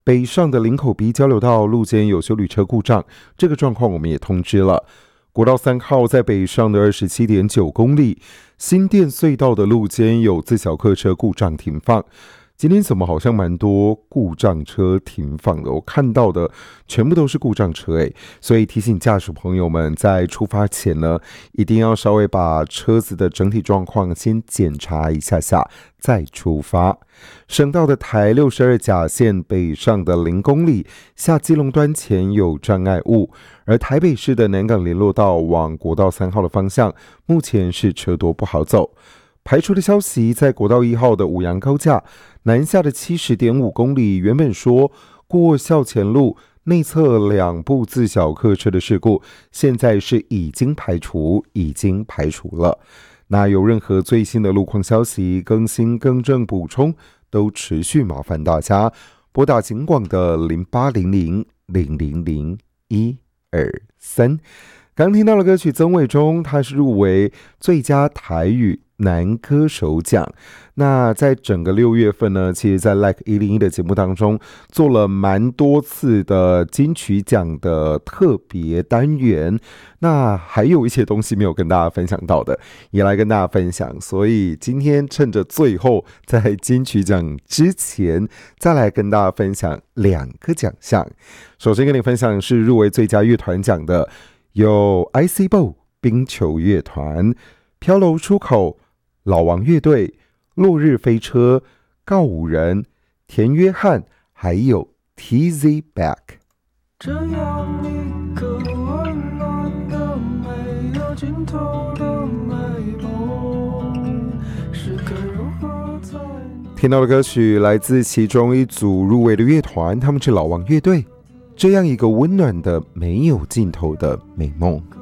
北上的林口 B 交流道路肩有修旅车故障，这个状况我们也通知了。国道3号在北上的 27.9 公里，新店隧道的路肩有自小客车故障停放。今天怎么好像蛮多故障车停放的？我看到的全部都是故障车所以提醒驾驶朋友们在出发前呢，一定要稍微把车子的整体状况先检查一下再出发。省道的台62甲线北上的0公里，下基隆端前有障碍物，而台北市的南港联络道往国道3号的方向，目前是车多不好走。排除的消息，在国道1号的五杨高架南下的 70.5 公里，原本说过校前路内侧2部自小客车的事故，现在是已经排除了。那有任何最新的路况消息、更新、更正、补充，都持续麻烦大家拨打警广的0800-000-123。刚听到的歌曲曾伟忠，他是入围最佳台语男歌手奖。那在整个6月份呢，其实在 Like 101的节目当中做了蛮多次的金曲奖的特别单元，那还有一些东西没有跟大家分享到的，也来跟大家分享。所以今天趁着最后在金曲奖之前，再来跟大家分享2个奖项。首先跟你分享的是入围最佳乐团奖的，有 ICBO 冰球乐团、飘楼出口、老王乐队、落日飞车、告五人、田约翰，还有 TZ Back。 这样一个温暖的没有尽头的美梦，是该如何才能听到的歌曲来自其中一组入围的乐团，他们是老王乐队。这样一个温暖的没有尽头的美梦。